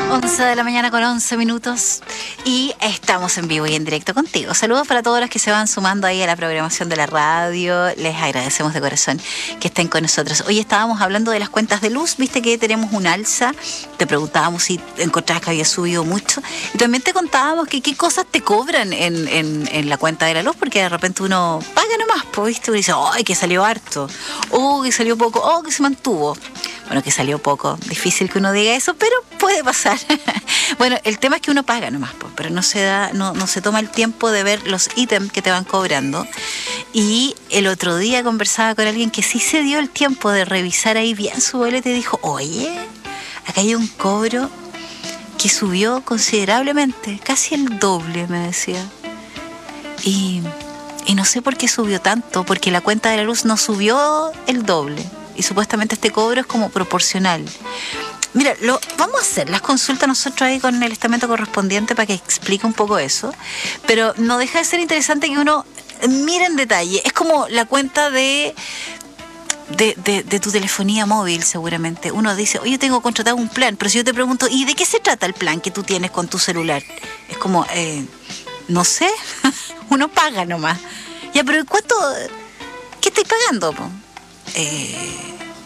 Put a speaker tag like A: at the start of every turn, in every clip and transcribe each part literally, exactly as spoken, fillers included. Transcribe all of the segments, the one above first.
A: once de la mañana con once minutos y estamos en vivo y en directo contigo. Saludos para todos los que se van sumando ahí a la programación de la radio. Les agradecemos de corazón que estén con nosotros. Hoy estábamos hablando de las cuentas de luz. Viste que tenemos un alza. Te preguntábamos si encontrabas que había subido mucho. Y también te contábamos que qué cosas te cobran en, en, en la cuenta de la luz, porque de repente uno paga nomás, pues, ¿viste? Uno dice, ¡ay, que salió harto! ¡Oh, que salió poco! ¡Oh, que se mantuvo! Bueno, que salió poco. Difícil que uno diga eso, pero puede pasar. Bueno, el tema es que uno paga nomás, pero no se da, no, no se toma el tiempo de ver los ítems que te van cobrando. Y el otro día conversaba con alguien que sí se dio el tiempo de revisar ahí bien su boleta y dijo, oye, acá hay un cobro que subió considerablemente, casi el doble, me decía. Y, y no sé por qué subió tanto, porque la cuenta de la luz no subió el doble. Y supuestamente este cobro es como proporcional. Mira, lo, vamos a hacer las consultas nosotros ahí con el estamento correspondiente para que explique un poco eso. Pero no deja de ser interesante que uno mire en detalle. Es como la cuenta de, de, de, de tu telefonía móvil, seguramente. Uno dice, oye, tengo contratado un plan. Pero si yo te pregunto, ¿y de qué se trata el plan que tú tienes con tu celular? Es como, eh, no sé, uno paga nomás. Ya, pero ¿cuánto? ¿Qué estáis pagando, po? Eh...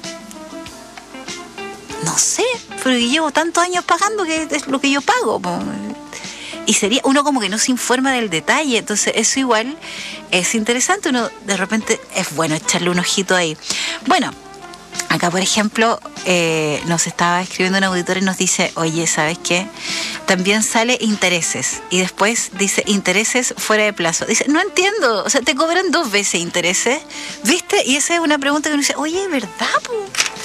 A: No sé, pero llevo tantos años pagando que es lo que yo pago. Y sería, uno como que no se informa del detalle, entonces eso igual es interesante, uno de repente es bueno echarle un ojito ahí. Bueno, acá por ejemplo eh, nos estaba escribiendo un auditor y nos dice, oye, ¿sabes qué? También sale intereses y después dice intereses fuera de plazo. Dice, no entiendo, o sea, te cobran dos veces intereses, ¿viste? Y esa es una pregunta que uno dice, oye, ¿verdad, po?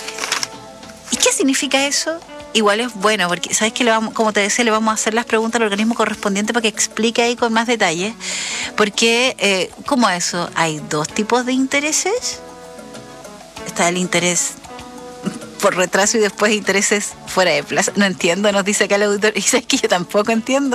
A: ¿Y qué significa eso? Igual es bueno, porque sabes que le vamos, como te decía, le vamos a hacer las preguntas al organismo correspondiente para que explique ahí con más detalle. Porque, eh, ¿cómo eso? Hay dos tipos de intereses. Está el interés por retraso y después intereses fuera de plazo. No entiendo, nos dice acá el auditor. Y sabes que yo tampoco entiendo.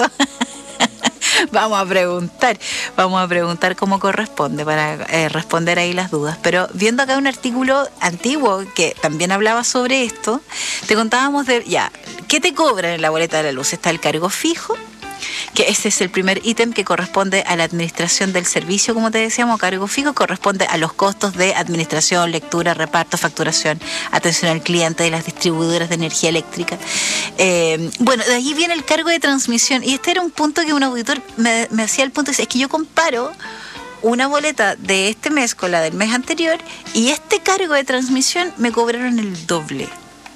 A: Vamos a preguntar, vamos a preguntar cómo corresponde para eh, responder ahí las dudas. Pero viendo acá un artículo antiguo que también hablaba sobre esto, te contábamos de, ya, ¿qué te cobran en la boleta de la luz? Está el cargo fijo, que ese es el primer ítem que corresponde a la administración del servicio, como te decíamos, cargo fijo, corresponde a los costos de administración, lectura, reparto, facturación, atención al cliente de las distribuidoras de energía eléctrica. Eh, bueno, de ahí viene el cargo de transmisión, y este era un punto que un auditor me, me hacía el punto, es que yo comparo una boleta de este mes con la del mes anterior, y este cargo de transmisión me cobraron el doble.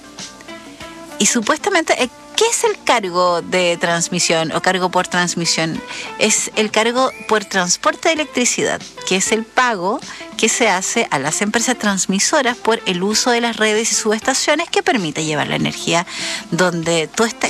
A: Y supuestamente... ¿Qué es el cargo de transmisión o cargo por transmisión? Es el cargo por transporte de electricidad, que es el pago que se hace a las empresas transmisoras por el uso de las redes y subestaciones que permite llevar la energía donde tú estés.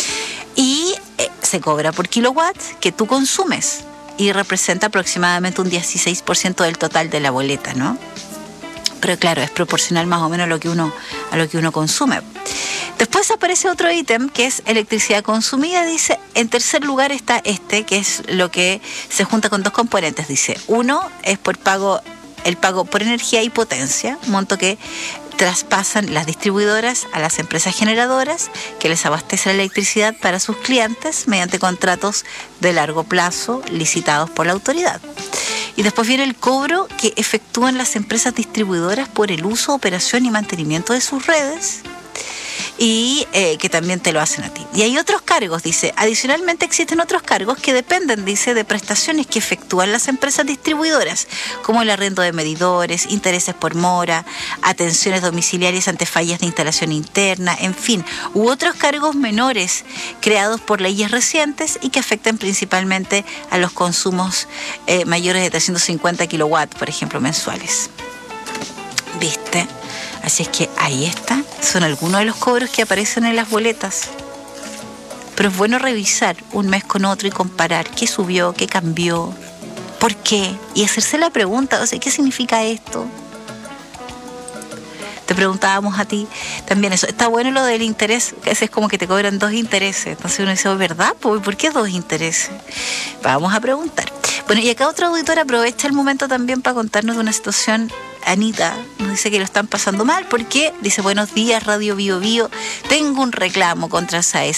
A: Y eh, se cobra por kilowatt que tú consumes y representa aproximadamente un dieciséis por ciento del total de la boleta, ¿no? Pero claro, es proporcional más o menos a lo que uno, a lo que uno consume. Después aparece otro ítem que es electricidad consumida. Dice, en tercer lugar está este, que es lo que se junta con dos componentes. Dice, uno es por pago, el pago por energía y potencia, monto que traspasan las distribuidoras a las empresas generadoras que les abastecen la electricidad para sus clientes mediante contratos de largo plazo licitados por la autoridad. Y después viene el cobro que efectúan las empresas distribuidoras por el uso, operación y mantenimiento de sus redes, y eh, que también te lo hacen a ti. Y hay otros cargos, dice, adicionalmente existen otros cargos que dependen, dice, de prestaciones que efectúan las empresas distribuidoras, como el arriendo de medidores, intereses por mora, atenciones domiciliarias ante fallas de instalación interna, en fin, u otros cargos menores creados por leyes recientes y que afectan principalmente a los consumos eh, mayores de trescientos cincuenta kilowatts, por ejemplo, mensuales. ¿Viste? Así es que ahí está, son algunos de los cobros que aparecen en las boletas. Pero es bueno revisar un mes con otro y comparar qué subió, qué cambió, por qué, y hacerse la pregunta, o sea, ¿qué significa esto? Te preguntábamos a ti también eso. Está bueno lo del interés, que ese es como que te cobran dos intereses. Entonces uno dice, oh, ¿verdad? ¿Por qué dos intereses? Vamos a preguntar. Bueno, y acá otro auditor aprovecha el momento también para contarnos de una situación. Anita nos dice que lo están pasando mal porque dice, buenos días, Radio Bio Bio, tengo un reclamo contra S A E S.